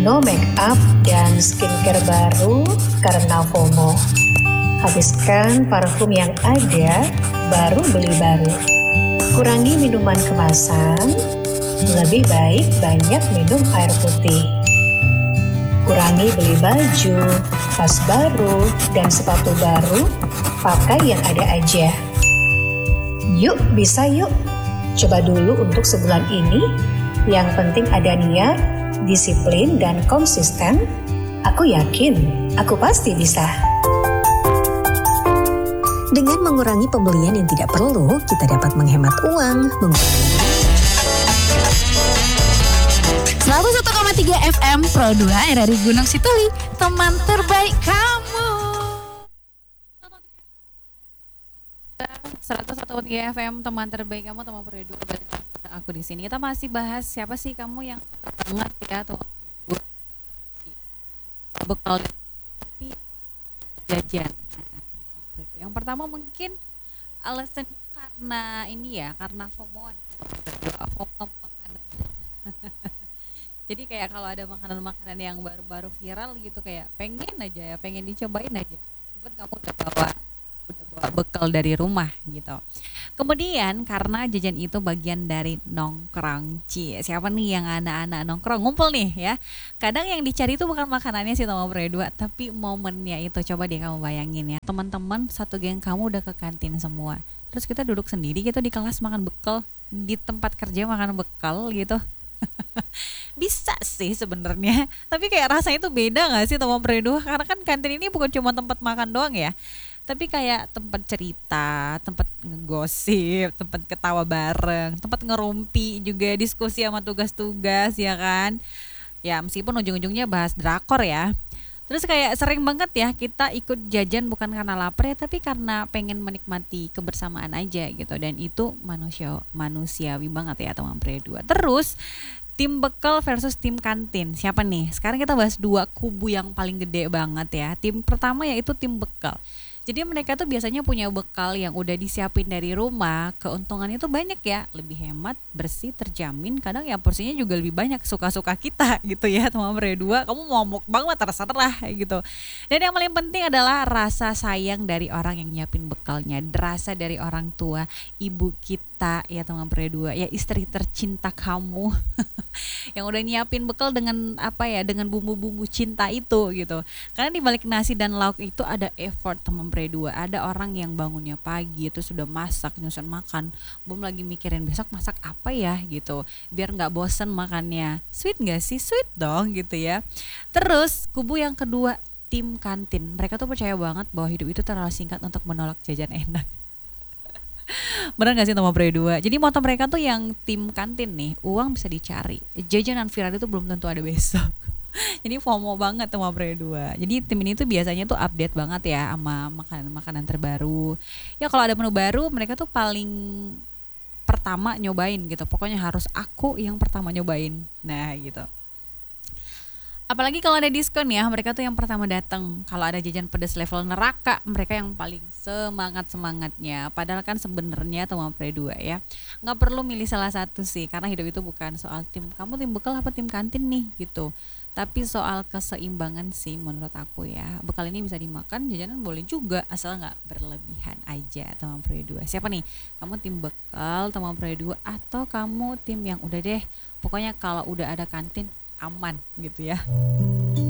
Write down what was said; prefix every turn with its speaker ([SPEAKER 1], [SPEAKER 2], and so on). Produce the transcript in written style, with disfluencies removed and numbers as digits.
[SPEAKER 1] No make up dan skincare baru karena FOMO. Habiskan parfum yang ada, baru beli baru. Kurangi minuman kemasan, lebih baik banyak minum air putih. Kurangi beli baju, tas baru, dan sepatu baru, pakai yang ada aja. Yuk, bisa yuk. Coba dulu untuk sebulan ini, yang penting ada niat, disiplin, dan konsisten. Aku yakin, aku pasti bisa.
[SPEAKER 2] Dengan mengurangi pembelian yang tidak perlu, kita dapat menghemat uang.
[SPEAKER 3] 101,3 FM Pro 2 RRI Gunung Situli, teman terbaik kamu. 101,3 FM teman terbaik kamu, teman Pro 2. Aku di sini. Kita masih bahas siapa sih kamu yang suka banget ya tuh bekal tapi jajan. Yang pertama mungkin alasan karena ini ya, karena FOMO. FOMO makanan. Jadi kayak kalau ada makanan-makanan yang baru-baru viral gitu, kayak pengen aja ya, pengen dicobain aja. Cepet kamu udah bawa bekal dari rumah gitu. Kemudian karena jajan itu bagian dari nongkrong. Siapa nih yang anak-anak nongkrong ngumpul nih ya. Kadang yang dicari itu bukan makanannya sih teman berdua, tapi momennya itu. Coba deh kamu bayangin ya. Teman-teman satu geng kamu udah ke kantin semua. Terus kita duduk sendiri gitu di kelas makan bekal, di tempat kerja makan bekal gitu. Bisa sih sebenarnya, tapi kayak rasanya itu beda nggak sih teman berdua? Karena kan kantin ini bukan cuma tempat makan doang ya, tapi kayak tempat cerita, tempat ngegosip, tempat ketawa bareng, tempat ngerumpi juga, diskusi sama tugas-tugas ya kan. Ya meskipun ujung-ujungnya bahas drakor ya. Terus kayak sering banget ya kita ikut jajan bukan karena lapar ya, tapi karena pengen menikmati kebersamaan aja gitu. Dan itu manusiawi banget ya teman berdua. Terus tim bekal versus tim kantin. Siapa nih? Sekarang kita bahas dua kubu yang paling gede banget ya. Tim pertama yaitu tim bekal. Jadi mereka tuh biasanya punya bekal yang udah disiapin dari rumah, keuntungannya tuh banyak ya, lebih hemat, bersih, terjamin, kadang ya porsinya juga lebih banyak, suka-suka kita gitu ya teman berdua, kamu mau mukbang mah terserah gitu. Dan yang paling penting adalah rasa sayang dari orang yang nyiapin bekalnya, rasa dari orang tua, ibu kita ya teman berdua, ya istri tercinta kamu yang udah nyiapin bekal dengan apa ya, dengan bumbu-bumbu cinta itu gitu. Karena di balik nasi dan lauk itu ada effort teman berdua, ada orang yang bangunnya pagi itu sudah masak, nyusun makan, belum lagi mikirin besok masak apa ya gitu, biar nggak bosen makannya. Sweet nggak sih? Sweet dong gitu ya. Terus kubu yang kedua tim kantin, mereka tuh percaya banget bahwa hidup itu terlalu singkat untuk menolak jajan enak. Bener gak sih teman berdua? Jadi moto mereka tuh yang tim kantin nih, uang bisa dicari, jajanan viral itu belum tentu ada besok. Jadi FOMO banget teman berdua. Jadi tim ini tuh biasanya tuh update banget ya sama makanan-makanan terbaru. Ya kalau ada menu baru mereka tuh paling pertama nyobain gitu. Pokoknya harus aku yang pertama nyobain. Nah gitu. Apalagi kalau ada diskon ya, mereka tuh yang pertama datang. Kalau ada jajan pedas level neraka, mereka yang paling semangatnya. Padahal kan sebenarnya teman berdua ya, nggak perlu milih salah satu sih, karena hidup itu bukan soal tim kamu tim bekal apa tim kantin nih gitu. Tapi soal keseimbangan sih menurut aku ya. Bekal ini bisa dimakan, jajanan boleh juga, asal nggak berlebihan aja teman berdua. Siapa nih? Kamu tim bekal teman berdua atau kamu tim yang udah deh, pokoknya kalau udah ada kantin aman gitu ya.